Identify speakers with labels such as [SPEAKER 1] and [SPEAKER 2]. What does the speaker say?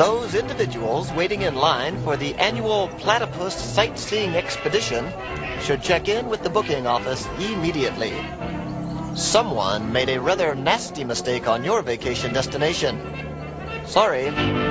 [SPEAKER 1] Those individuals waiting in line for the annual platypus sightseeing expedition should check in with the booking office immediately. Someone made a rather nasty mistake on your vacation destination. Sorry.